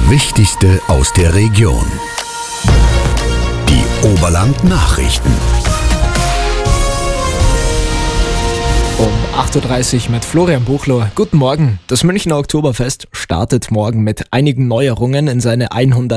Wichtigste aus der Region. Die Oberland-Nachrichten. Um 8.30 Uhr mit Florian Buchler. Guten Morgen. Das Münchner Oktoberfest startet morgen mit einigen Neuerungen in seine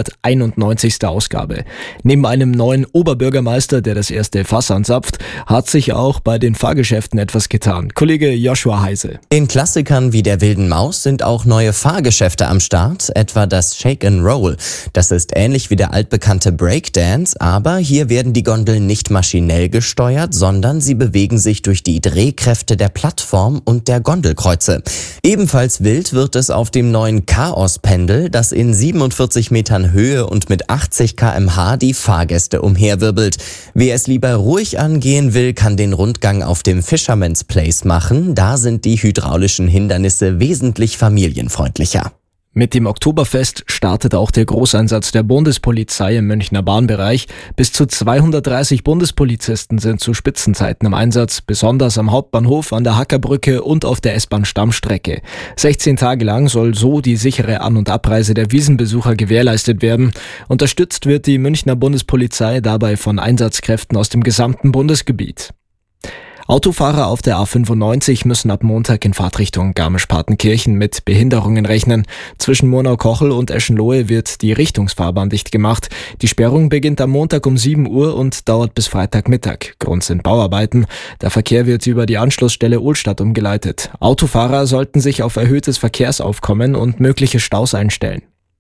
191. Ausgabe. Neben einem neuen Oberbürgermeister, der das erste Fass anzapft, hat sich auch bei den Fahrgeschäften etwas getan. Kollege Joshua Heise. In Klassikern wie der Wilden Maus sind auch neue Fahrgeschäfte am Start, etwa das Shake and Roll. Das ist ähnlich wie der altbekannte Breakdance, aber hier werden die Gondeln nicht maschinell gesteuert, sondern sie bewegen sich durch die Drehkräfte der Plattform und der Gondelkreuze. Ebenfalls wild wird es auf dem neuen Chaos-Pendel, das in 47 Metern Höhe und mit 80 km/h die Fahrgäste umherwirbelt. Wer es lieber ruhig angehen will, kann den Rundgang auf dem Fisherman's Place machen. Da sind die hydraulischen Hindernisse wesentlich familienfreundlicher. Mit dem Oktoberfest startet auch der Großeinsatz der Bundespolizei im Münchner Bahnbereich. Bis zu 230 Bundespolizisten sind zu Spitzenzeiten im Einsatz, besonders am Hauptbahnhof, an der Hackerbrücke und auf der S-Bahn-Stammstrecke. 16 Tage lang soll so die sichere An- und Abreise der Wiesenbesucher gewährleistet werden. Unterstützt wird die Münchner Bundespolizei dabei von Einsatzkräften aus dem gesamten Bundesgebiet. Autofahrer auf der A95 müssen ab Montag in Fahrtrichtung Garmisch-Partenkirchen mit Behinderungen rechnen. Zwischen Murnau-Kochel und Eschenlohe wird die Richtungsfahrbahn dicht gemacht. Die Sperrung beginnt am Montag um 7 Uhr und dauert bis Freitagmittag. Grund sind Bauarbeiten. Der Verkehr wird über die Anschlussstelle Ohlstadt umgeleitet. Autofahrer sollten sich auf erhöhtes Verkehrsaufkommen und mögliche Staus einstellen.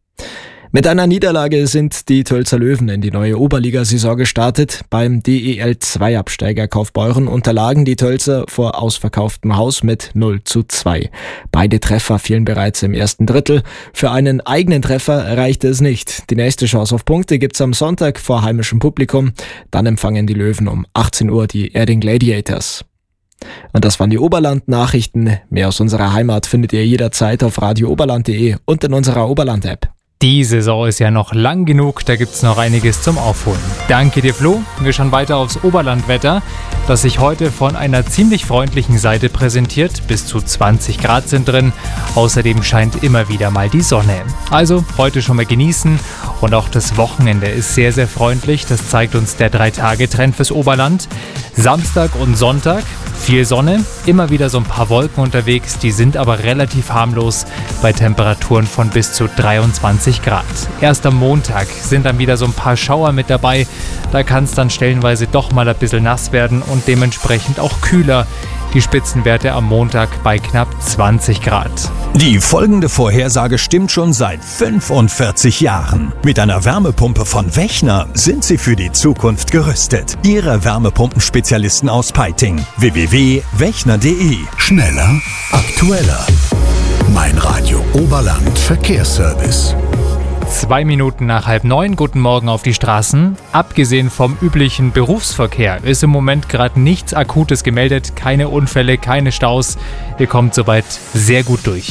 Mit einer Niederlage sind die Tölzer Löwen in die neue Oberligasaison gestartet. Beim DEL-2-Absteiger Kaufbeuren unterlagen die Tölzer vor ausverkauftem Haus mit 0:2. Beide Treffer fielen bereits im ersten Drittel. Für einen eigenen Treffer reichte es nicht. Die nächste Chance auf Punkte gibt's am Sonntag vor heimischem Publikum. Dann empfangen die Löwen um 18 Uhr die Erding Gladiators. Und das waren die Oberland-Nachrichten. Mehr aus unserer Heimat findet ihr jederzeit auf radiooberland.de und in unserer Oberland-App. Die Saison ist ja noch lang genug, da gibt's noch einiges zum Aufholen. Danke dir, Flo. Wir schauen weiter aufs Oberlandwetter, das sich heute von einer ziemlich freundlichen Seite präsentiert. Bis zu 20 Grad sind drin. Außerdem scheint immer wieder mal die Sonne. Also heute schon mal genießen. Und auch das Wochenende ist sehr, sehr freundlich. Das zeigt uns der 3-Tage-Trend fürs Oberland. Samstag und Sonntag viel Sonne, immer wieder so ein paar Wolken unterwegs, die sind aber relativ harmlos bei Temperaturen von bis zu 23 Grad. Erst am Montag sind dann wieder so ein paar Schauer mit dabei, da kann es dann stellenweise doch mal ein bisschen nass werden und dementsprechend auch kühler. Die Spitzenwerte am Montag bei knapp 20 Grad. Die folgende Vorhersage stimmt schon seit 45 Jahren. Mit einer Wärmepumpe von Wechner sind Sie für die Zukunft gerüstet. Ihre Wärmepumpenspezialisten aus Peiting. www.wechner.de. Schneller, aktueller. Mein Radio Oberland Verkehrsservice. 2 Minuten nach 8:30, guten Morgen auf die Straßen. Abgesehen vom üblichen Berufsverkehr ist im Moment gerade nichts Akutes gemeldet, keine Unfälle, keine Staus. Ihr kommt soweit sehr gut durch.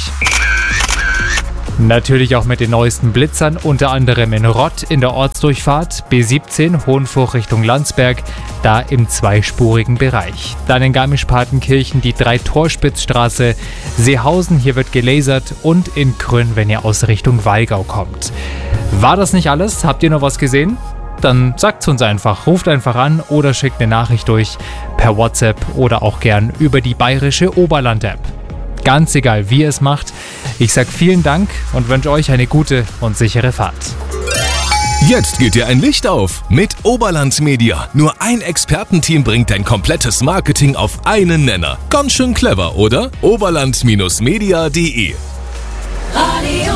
Natürlich auch mit den neuesten Blitzern, unter anderem in Rott in der Ortsdurchfahrt, B17 Hohenfurch Richtung Landsberg, da im zweispurigen Bereich. Dann in Garmisch-Partenkirchen die 3-Torspitzstraße, Seehausen, hier wird gelasert und in Krönn, wenn ihr aus Richtung Wallgau kommt. War das nicht alles? Habt ihr noch was gesehen? Dann sagt's uns einfach, ruft einfach an oder schickt eine Nachricht durch per WhatsApp oder auch gern über die bayerische Oberland-App. Ganz egal, wie ihr es macht. Ich sag vielen Dank und wünsche euch eine gute und sichere Fahrt. Jetzt geht dir ein Licht auf mit Oberland Media. Nur ein Expertenteam bringt dein komplettes Marketing auf einen Nenner. Ganz schön clever, oder? Oberland-media.de. Radio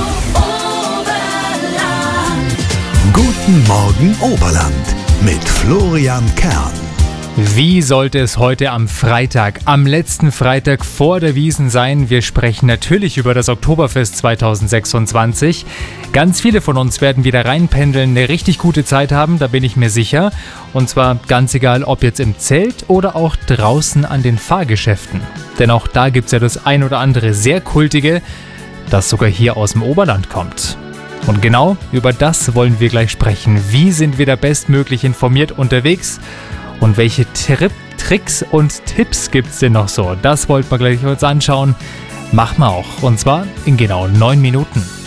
Oberland. Guten Morgen Oberland mit Florian Kern. Wie sollte es heute am Freitag, am letzten Freitag vor der Wiesn sein? Wir sprechen natürlich über das Oktoberfest 2026. Ganz viele von uns werden wieder reinpendeln, eine richtig gute Zeit haben, da bin ich mir sicher. Und zwar ganz egal, ob jetzt im Zelt oder auch draußen an den Fahrgeschäften. Denn auch da gibt es ja das ein oder andere sehr kultige, das sogar hier aus dem Oberland kommt. Und genau über das wollen wir gleich sprechen. Wie sind wir da bestmöglich informiert unterwegs? Und welche Tricks und Tipps gibt es denn noch so? Das wollten wir gleich uns anschauen. Machen wir auch. Und zwar in genau 9 Minuten.